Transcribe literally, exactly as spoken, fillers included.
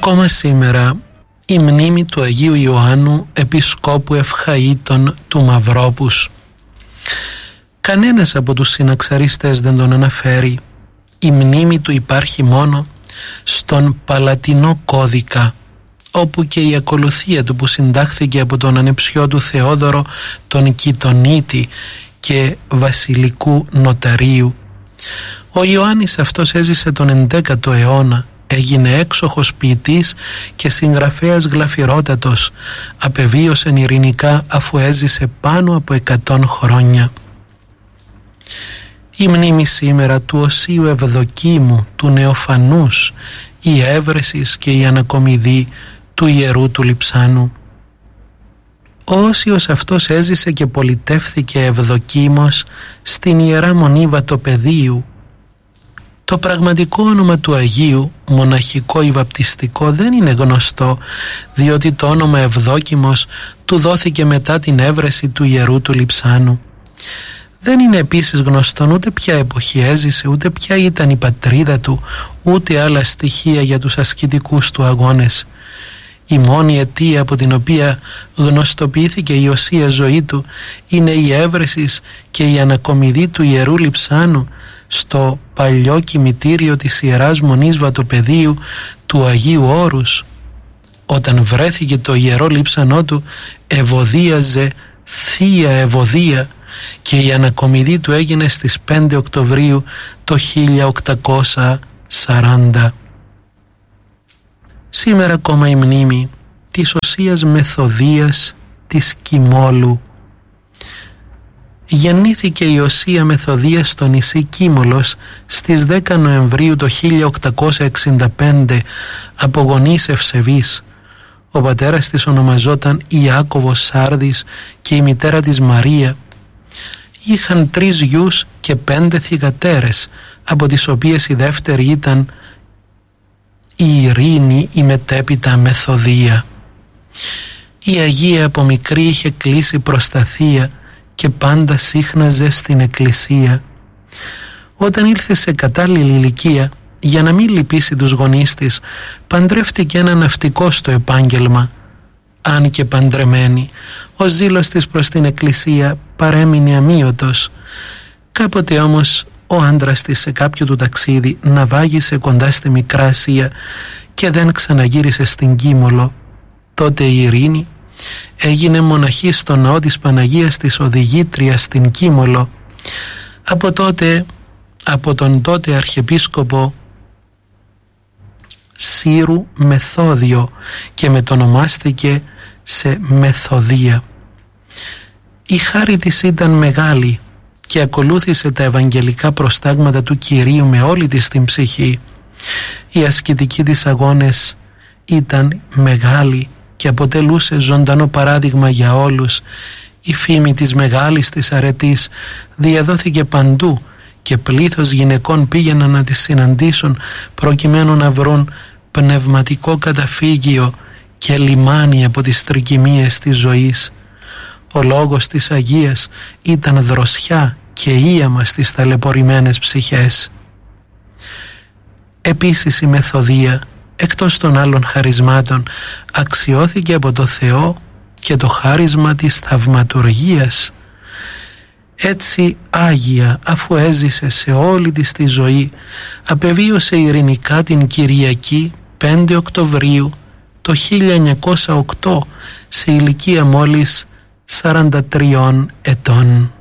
Ακόμα σήμερα η μνήμη του Αγίου Ιωάννου Επισκόπου Ευχαΐτων του Μαυρόπους. Κανένας από τους συναξαριστές δεν τον αναφέρει. Η μνήμη του υπάρχει μόνο στον Παλατινό Κώδικα, όπου και η ακολουθία του που συντάχθηκε από τον ανεψιό του Θεόδωρο τον Κιτονίτη και βασιλικού νοταρίου. Ο Ιωάννης αυτός έζησε τον ενδέκατο αιώνα, έγινε έξοχος ποιητής και συγγραφέας γλαφυρότατος, απεβίωσε ειρηνικά αφού έζησε πάνω από εκατόν χρόνια. Η μνήμη σήμερα του Οσίου Ευδοκίμου, του Νεοφανούς, η έβρεσης και η ανακομιδή του ιερού του Λειψάνου. Ο Όσιος αυτός έζησε και πολιτεύθηκε Ευδοκίμος στην Ιερά Μονή Βατοπεδίου. Το πραγματικό όνομα του Αγίου, μοναχικό ή βαπτιστικό, δεν είναι γνωστό, διότι το όνομα Ευδόκιμος του δόθηκε μετά την έβρεση του ιερού του Λειψάνου. Δεν είναι επίσης γνωστόν ούτε ποια εποχή έζησε, ούτε ποια ήταν η πατρίδα του, ούτε άλλα στοιχεία για τους ασκητικούς του αγώνες. Η μόνη αιτία από την οποία γνωστοποιήθηκε η οσία ζωή του είναι η έβρεσης και η ανακομιδή του ιερού Λειψάνου στο παλιό κημητήριο της Ιεράς Μονής Βατοπεδίου του Αγίου Όρους. Όταν βρέθηκε το ιερό λείψανό του, ευωδίαζε θεία ευωδία και η ανακομιδή του έγινε στις πέντε Οκτωβρίου το χίλια οκτακόσια σαράντα. Σήμερα ακόμα η μνήμη της οσίας Μεθοδίας της Κιμόλου. Γεννήθηκε η οσία Μεθοδία στο νησί Κίμολος στις δέκα Νοεμβρίου το χίλια οκτακόσια εξήντα πέντε από γονείς ευσεβείς. Ο πατέρας της ονομαζόταν Ιάκωβος Σάρδης και η μητέρα της Μαρία. Είχαν τρεις γιους και πέντε θυγατέρες, από τις οποίες η δεύτερη ήταν η Ειρήνη, η μετέπειτα Μεθοδία. Η Αγία από μικρή είχε κλείσει προς τα θεία και πάντα σύχναζε στην εκκλησία. Όταν ήλθε σε κατάλληλη ηλικία, για να μην λυπήσει τους γονείς της, παντρεύτηκε ένα ναυτικό στο επάγγελμα. Αν και παντρεμένη, ο ζήλος της προς την εκκλησία παρέμεινε αμύωτος. Κάποτε όμως ο άντρας της σε κάποιο του ταξίδι ναυάγησε κοντά στη Μικρά Ασία και δεν ξαναγύρισε στην Κίμολο. Τότε η Ειρήνη έγινε μοναχή στο ναό της Παναγίας της Οδηγήτριας στην Κίμολο. Από τότε, από τον τότε αρχιεπίσκοπο Σύρου Μεθόδιο, και μετονομάστηκε σε Μεθοδία. Η χάρη της ήταν μεγάλη και ακολούθησε τα ευαγγελικά προστάγματα του Κυρίου με όλη της την ψυχή. Οι ασκητικοί της αγώνες ήταν μεγάλη και αποτελούσε ζωντανό παράδειγμα για όλους. Η φήμη της μεγάλης της αρετής διαδόθηκε παντού και πλήθος γυναικών πήγαιναν να τις συναντήσουν προκειμένου να βρουν πνευματικό καταφύγιο και λιμάνι από τις τρικυμίες της ζωής. Ο λόγος της Αγίας ήταν δροσιά και ίαμα στις ταλαιπωρημένες ψυχές. Επίσης η Μεθοδία, εκτός των άλλων χαρισμάτων, αξιώθηκε από το Θεό και το χάρισμα της θαυματουργίας. Έτσι Άγια, αφού έζησε σε όλη της τη ζωή, απεβίωσε ειρηνικά την Κυριακή πέντε Οκτωβρίου το χίλια εννιακόσια οκτώ σε ηλικία μόλις σαράντα τριών ετών.